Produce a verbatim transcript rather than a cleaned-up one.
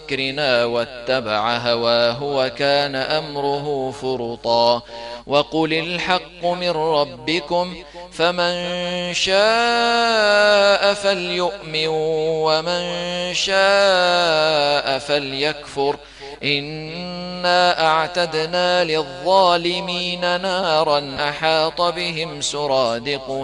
ذكرنا واتبع هواه وكان أمره فرطا وقل الحق من ربكم فمن شاء فليؤمن ومن شاء فليكفر إنا أعتدنا للظالمين نارا أحاط بهم سرادقها